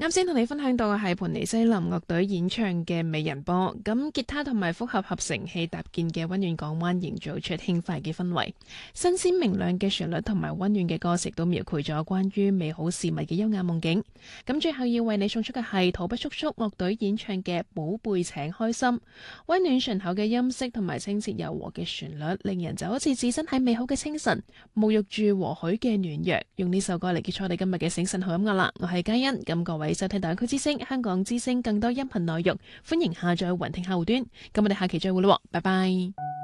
啱先同你分享到嘅係盤尼西林樂隊演唱嘅《美人波》，咁吉他同埋複合合成器搭建嘅溫暖港灣，營造出輕快嘅氛圍。新鮮明亮嘅旋律同埋溫暖嘅歌詞都描繪咗關於美好事物嘅優雅夢境。咁最後要為你送出嘅係土筆叔叔樂隊演唱嘅《寶貝請開心》，溫暖順口嘅音色同埋清澈柔和嘅旋律，令人就好似置身喺美好嘅清晨，沐浴住和煦嘅暖陽。用呢首歌嚟結束我哋今日嘅醒晨好音樂啦！我係嘉欣，咁各位收聽大灣區之聲、香港之聲更多音頻內容，歡迎下載雲聽客戶端。咁我哋下期再會咯，拜拜。